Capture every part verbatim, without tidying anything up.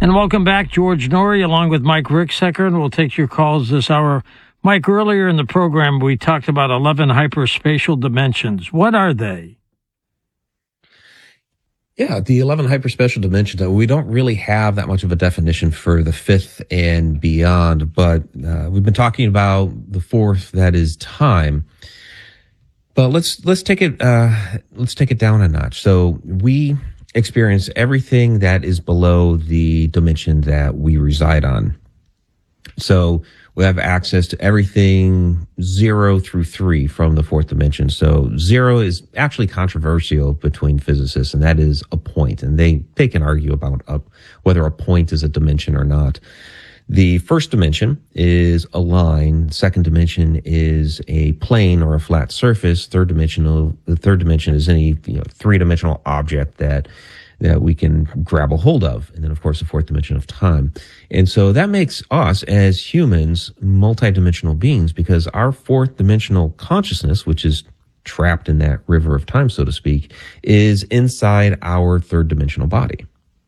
And welcome back, George Noory, along with Mike Ricksecker, and we'll take your calls this hour. Mike, earlier in the program, we talked about eleven hyperspatial dimensions. What are they? Yeah, the eleven hyperspatial dimensions, we don't really have that much of a definition for the fifth and beyond, but uh, we've been talking about the fourth, that is time. But let's let's take it uh, let's take it down a notch. So we experience everything that is below the dimension that we reside on. So we have access to everything zero through three from the fourth dimension. So zero is actually controversial between physicists, and that is a point. And they, they can argue about a, whether a point is a dimension or not. The first dimension is a line. Second dimension is a plane or a flat surface. Third dimensional, the third dimension is any you know, three-dimensional object that that we can grab a hold of. And then, of course, the fourth dimension of time. And so that makes us, as humans, multidimensional beings, because our fourth dimensional consciousness, which is trapped in that river of time, so to speak, is inside our third dimensional body.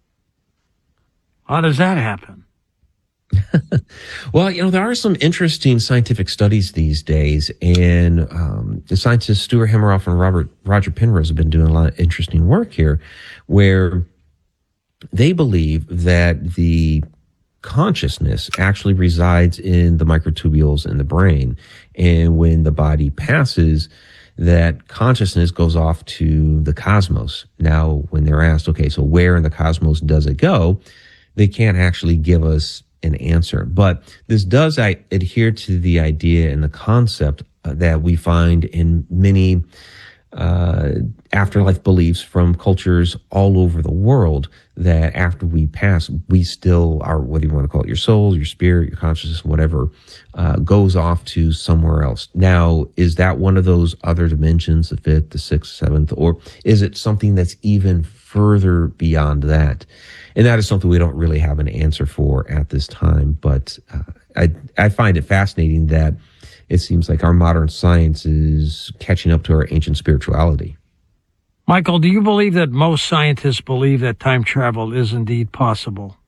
How does that happen? Well, you know, there are some interesting scientific studies these days, and um, the scientists Stuart Hameroff and Robert Roger Penrose have been doing a lot of interesting work here, where they believe that the consciousness actually resides in the microtubules in the brain, and when the body passes, that consciousness goes off to the cosmos. Now, when they're asked, okay, so where in the cosmos does it go? They can't actually give us an answer. But this does I, adhere to the idea and the concept uh, that we find in many uh, afterlife beliefs from cultures all over the world, that after we pass, we still are, whether you want to call it your soul, your spirit, your consciousness, whatever, uh, goes off to somewhere else. Now, is that one of those other dimensions, the fifth, the sixth, seventh, or is it something that's even further beyond that? And that is something we don't really have an answer for at this time. But uh, I, I find it fascinating that it seems like our modern science is catching up to our ancient spirituality. Michael, do you believe that most scientists believe that time travel is indeed possible?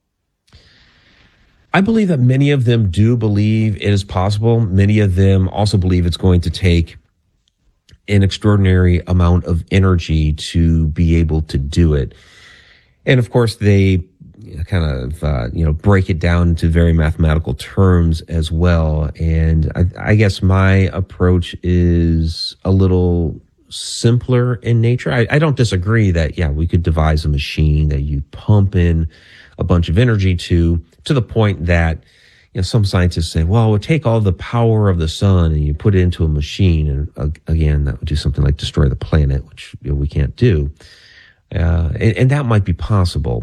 I believe that many of them do believe it is possible. Many of them also believe it's going to take an extraordinary amount of energy to be able to do it. And of course, they kind of, uh, you know, break it down into very mathematical terms as well. And I, I guess my approach is a little simpler in nature. I, I don't disagree that, yeah, we could devise a machine that you pump in a bunch of energy to, to the point that, you know, some scientists say, well, we'll take all the power of the sun and you put it into a machine. And uh, again, that would do something like destroy the planet, which you know, we can't do. Uh, and, and that might be possible.